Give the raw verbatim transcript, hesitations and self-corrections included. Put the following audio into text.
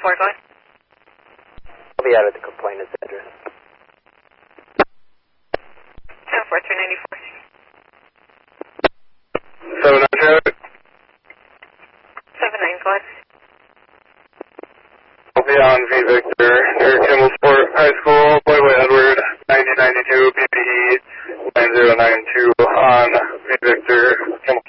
four, go ahead. I'll be out at the complainant's address. ten four, three ninety-four. seven nine traffic. seven nine, go ahead. I'll be on V Victor near Kimmelsport High School, Playboy Edward, ninety ninety-two, B P E nine zero nine two on V Victor, Kimmel.